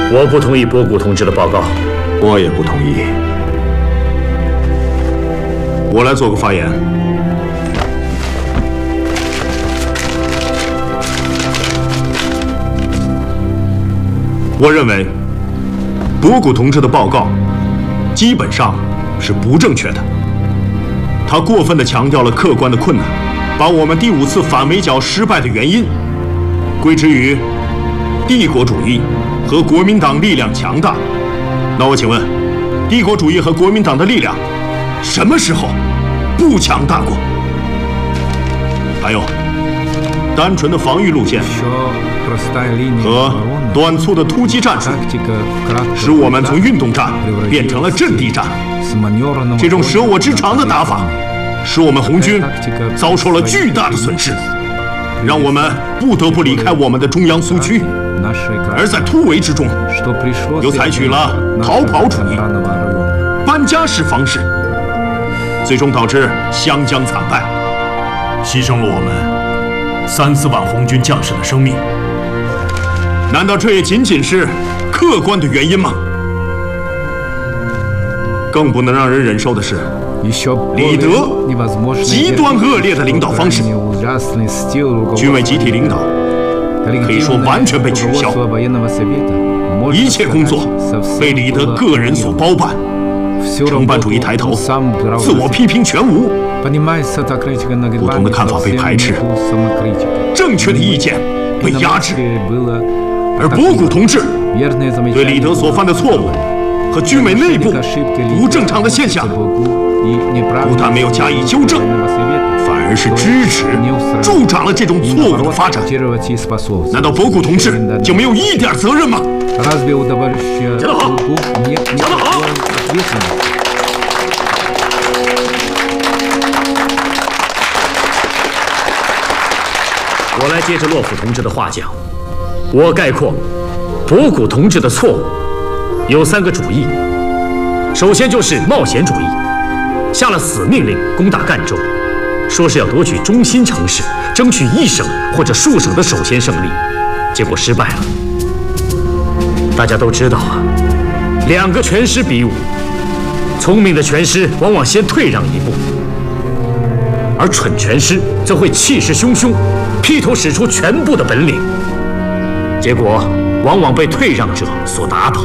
我不同意博古同志的报告。 我也不同意。我来做个发言。我认为，博古同志的报告基本上是不正确的。他过分地强调了客观的困难，把我们第5次反围剿失败的原因归之于帝国主义和国民党力量强大。那我请问，帝国主义和国民党的力量什么时候不强大过？还有，单纯的防御路线和短促的突击战术，使我们从运动战变成了阵地战。这种舍我之长的打法，使我们红军遭受了巨大的损失，让我们不得不离开我们的中央苏区。而在突围之中，又采取了逃跑主义、搬家式方式，最终导致湘江惨败，牺牲了我们3、4万红军将士的生命。难道这也仅仅是客观的原因吗？更不能让人忍受的是，李德极端恶劣的领导方式，军委集体领导可以说完全被取消，一切工作被李德个人所包办，承办主义抬头，自我批评全无，不同的看法被排斥，正确的意见被压制，而博古同志对李德所犯的错误和军委内部不正常的现象，不但没有加以纠正，反而是支持助长了这种错误的发展。难道博古同志就没有一点责任吗？讲得好，讲得好。 我来接着洛甫同志的话讲，我概括博古同志的错误有3个主义。首先就是冒险主义，下了死命令攻打赣州，说是要夺取中心城市，争取1省或者数省的首先胜利，结果失败了。大家都知道啊，2个全师比武，聪明的全师往往先退让一步，而蠢全师则会气势汹汹，劈头使出全部的本领，结果往往被退让者所打倒。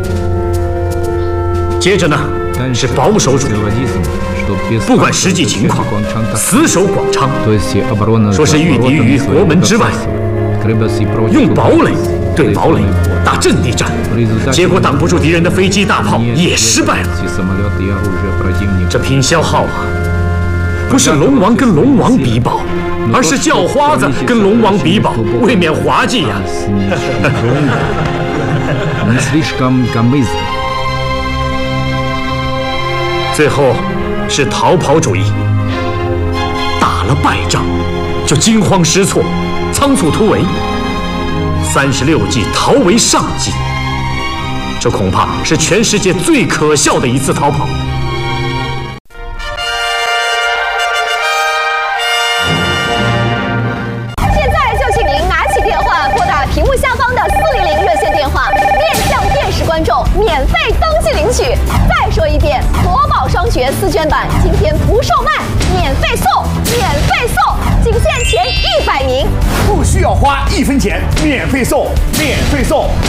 接着呢是保守主义，不管实际情况，死守广昌，说是御敌于国门之外，用堡垒对堡垒打阵地战，结果挡不住敌人的飞机大炮，也失败了。这拼消耗啊，不是龙王跟龙王比宝，而是叫花子跟龙王比宝，未免滑稽呀。最后是逃跑主义，打了败仗就惊慌失措，仓促突围，36计逃为上计，这恐怕是全世界最可笑的一次逃跑。 现在就请您拿起电话，拨打屏幕下方的400热线电话，面向电视观众免费登记领取。再说一遍，国宝双绝4卷版今天不售卖，免费送，免费送，仅限前100名， 不需要花1分钱，免费送，免费送。